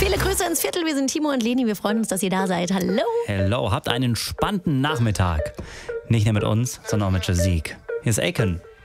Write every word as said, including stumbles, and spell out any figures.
Viele Grüße ins Viertel. Wir sind Timo und Leni. Wir freuen uns, dass ihr da seid. Hallo. Hello, habt einen entspannten Nachmittag. Nicht nur mit uns, sondern auch mit Jasik. Hier ist Aiken.